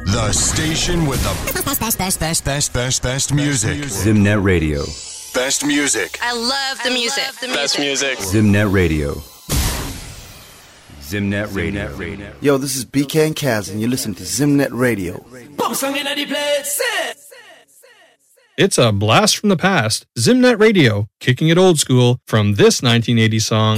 The station with the best music. Zimnet Radio. Best music. I love the music. Best music. Zimnet Radio. Zimnet Radio. Yo, this is BK and Kaz, and you listen to Zimnet Radio. It's a blast from the past. Zimnet Radio, kicking it old school from this 1980 song.